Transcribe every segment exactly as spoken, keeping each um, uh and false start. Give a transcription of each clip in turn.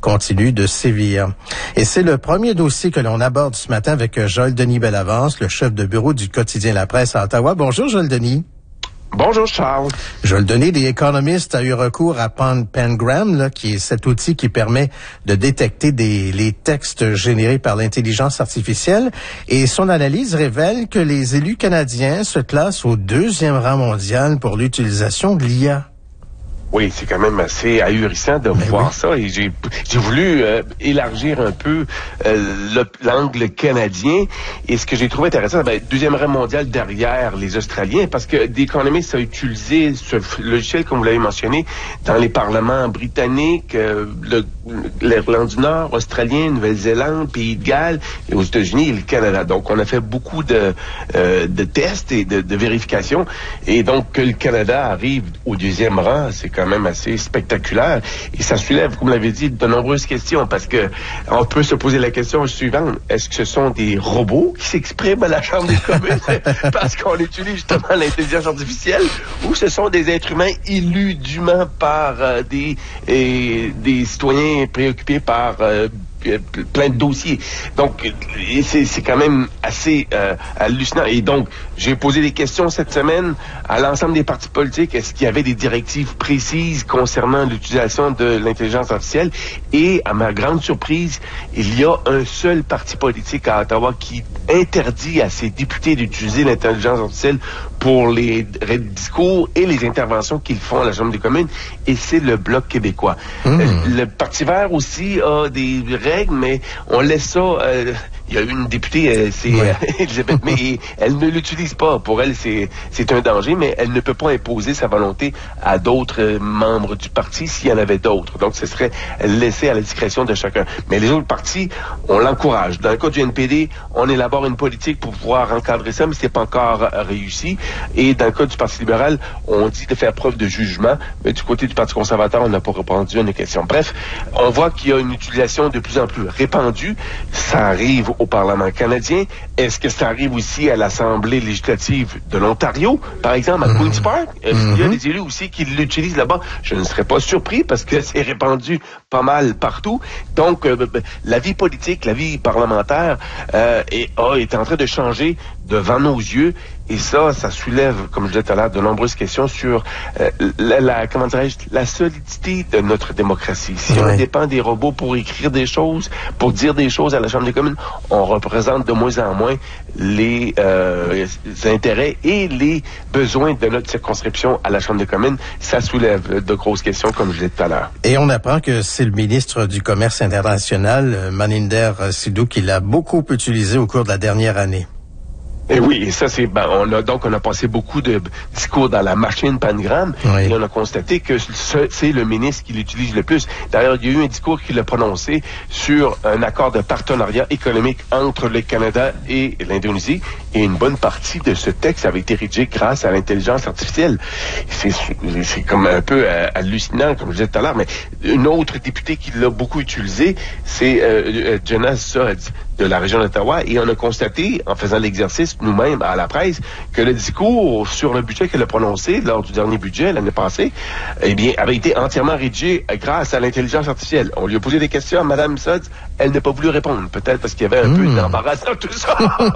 continue de sévir. Et c'est le premier dossier que l'on aborde ce matin avec Joël Denis Bellavance, le chef de bureau du quotidien La Presse à Ottawa. Bonjour Joël Denis. Bonjour Charles. Joël Denis, The Economist a eu recours à Pan Pangram, là, qui est cet outil qui permet de détecter des, les textes générés par l'intelligence artificielle. Et son analyse révèle que les élus canadiens se classent au deuxième rang mondial pour l'utilisation de l'I A. Oui, c'est quand même assez ahurissant de Mais voir oui. ça et j'ai j'ai voulu euh, élargir un peu euh, l'angle canadien et ce que j'ai trouvé intéressant, ben, deuxième rang mondial derrière les Australiens parce que The Economist a utilisé ce logiciel, comme vous l'avez mentionné, dans les parlements britanniques, euh, le, l'Irlande du Nord, Australien, Nouvelle-Zélande, Pays de Galles et aux États-Unis et le Canada. Donc, on a fait beaucoup de, euh, de tests et de, de vérifications et donc que le Canada arrive au deuxième rang, c'est quand même assez spectaculaire et ça soulève, comme vous l'avez dit, de nombreuses questions parce que on peut se poser la question suivante. Est-ce que ce sont des robots qui s'expriment à la Chambre des communes parce qu'on utilise justement l'intelligence artificielle ou ce sont des êtres humains élus dûment par euh, des, et, des citoyens préoccupés par euh, plein de dossiers. Donc, c'est, c'est quand même assez euh, hallucinant. Et donc, j'ai posé des questions cette semaine à l'ensemble des partis politiques. Est-ce qu'il y avait des directives précises concernant l'utilisation de l'intelligence artificielle? Et, à ma grande surprise, il y a un seul parti politique à Ottawa qui interdit à ses députés d'utiliser l'intelligence artificielle pour les discours et les interventions qu'ils font à la Chambre des communes, et c'est le Bloc québécois. Mmh. Le Parti vert aussi a des règles, mais on laisse ça... Euh, il y a une députée, euh, c'est ouais. euh, Elisabeth, mais elle ne l'utilise pas. Pour elle, c'est c'est un danger, mais elle ne peut pas imposer sa volonté à d'autres euh, membres du parti s'il y en avait d'autres. Donc, ce serait laissé à la discrétion de chacun. Mais les autres partis, on l'encourage. Dans le cas du N P D, on élabore une politique pour pouvoir encadrer ça, mais c'est pas encore euh, réussi. Et dans le cas du Parti libéral, on dit de faire preuve de jugement, mais du côté du Parti conservateur, on n'a pas répondu à nos questions. Bref, on voit qu'il y a une utilisation de plus en plus répandue. Ça arrive au Parlement canadien. Est-ce que ça arrive aussi à l'Assemblée législative de l'Ontario, par exemple, à Queen's Park? Est-ce qu'il y a des élus aussi qui l'utilisent là-bas? Je ne serais pas surpris parce que c'est répandu pas mal partout. Donc, euh, la vie politique, la vie parlementaire euh, est, oh, est en train de changer devant nos yeux. Et ça, ça soulève, comme je disais tout à l'heure, de nombreuses questions sur euh, la, la, comment dirais-je, la solidité de notre démocratie. Si ouais. on dépend des robots pour écrire des choses, pour dire des choses à la Chambre des communes, on représente de moins en moins les, euh, les intérêts et les besoins de notre circonscription à la Chambre des communes. Ça soulève de grosses questions, comme je disais tout à l'heure. Et on apprend que c'est le ministre du Commerce international, Maninder Sidhu, qui l'a beaucoup utilisé au cours de la dernière année. Et oui, et ça c'est ben, on a donc on a passé beaucoup de discours dans la machine Pangram oui. et on a constaté que ce, c'est le ministre qui l'utilise le plus. D'ailleurs, il y a eu un discours qu'il a prononcé sur un accord de partenariat économique entre le Canada et l'Indonésie, et une bonne partie de ce texte avait été rédigé grâce à l'intelligence artificielle. C'est, c'est comme un peu euh, hallucinant, comme je disais tout à l'heure, mais une autre députée qui l'a beaucoup utilisé, c'est euh, Jonas Suds de la région d'Ottawa, et on a constaté, en faisant l'exercice nous-mêmes à la presse, que le discours sur le budget qu'elle a prononcé lors du dernier budget, l'année passée, eh bien, avait été entièrement rédigé grâce à l'intelligence artificielle. On lui a posé des questions à Mme Suds, elle n'a pas voulu répondre, peut-être parce qu'il y avait un mmh. peu d'embarras dans tout ça.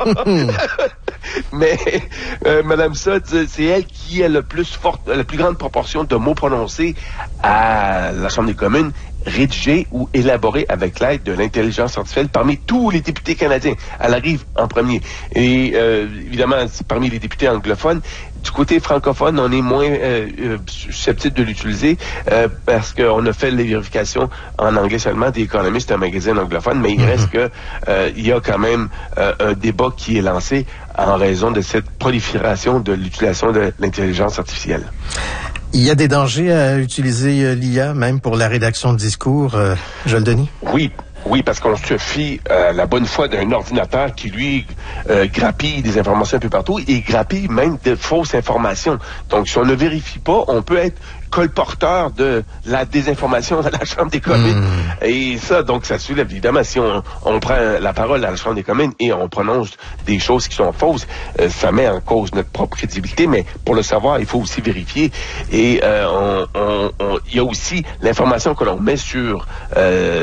Mais euh, Mme Suds, c'est elle qui a le plus forte, la plus grande proportion de mots prononcés à la Chambre des communes, rédigé ou élaboré avec l'aide de l'intelligence artificielle parmi tous les députés canadiens. Elle arrive en premier. Et euh, évidemment, parmi les députés anglophones, du côté francophone, on est moins euh, euh, susceptible de l'utiliser euh, parce qu'on a fait les vérifications en anglais seulement. The Economist, un magazine anglophone, mais il mm-hmm. reste que euh, il y a quand même euh, un débat qui est lancé en raison de cette prolifération de l'utilisation de l'intelligence artificielle. Il y a des dangers à utiliser l'I A, même pour la rédaction de discours, euh, Joël Denis? Oui. Oui, parce qu'on se fie à la bonne foi d'un ordinateur qui, lui, euh, grappille des informations un peu partout et grappille même de fausses informations. Donc, si on ne vérifie pas, on peut être colporteur de la désinformation à la Chambre des communes. Mmh. Et ça, donc, ça soulève, évidemment, si on, on prend la parole à la Chambre des communes et on prononce des choses qui sont fausses, euh, ça met en cause notre propre crédibilité, mais pour le savoir, il faut aussi vérifier. Et euh, on, on, on, il y a aussi l'information que l'on met sur... Euh,